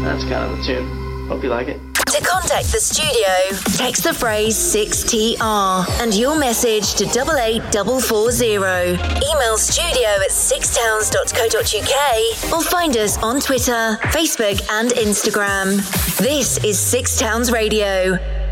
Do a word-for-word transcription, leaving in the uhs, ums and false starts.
That's kind of the tune. Hope you like it. To contact the studio, text the phrase six T R and your message to double eight four four zero. Email studio at six towns dot co dot uk or find us on Twitter, Facebook and Instagram. This is Six Towns Radio.